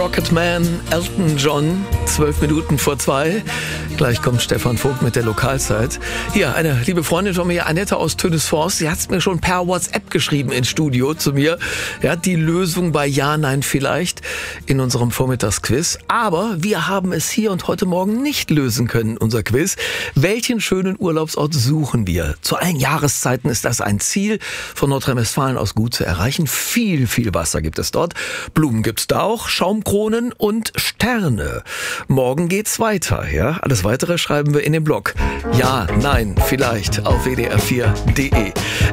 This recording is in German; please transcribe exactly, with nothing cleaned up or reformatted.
Rocketman, Elton John, zwölf Minuten vor zwei. Gleich kommt Stefan Vogt mit der Lokalzeit. Hier, eine liebe Freundin von mir, Annette aus Tönisforst, sie hat es mir schon per WhatsApp geschrieben ins Studio zu mir. Ja, die Lösung bei Ja, Nein, Vielleicht in unserem Vormittagsquiz. Aber wir haben es hier und heute Morgen nicht lösen können, unser Quiz. Welchen schönen Urlaubsort suchen wir? Zu allen Jahreszeiten ist das ein Ziel von Nordrhein-Westfalen aus gut zu erreichen. Viel, viel Wasser gibt es dort. Blumen gibt's da auch, Schaumkronen und Sterne. Morgen geht's weiter, ja? Alles Weitere schreiben wir in den Blog. Ja, nein, vielleicht auf w d r vier punkt d e.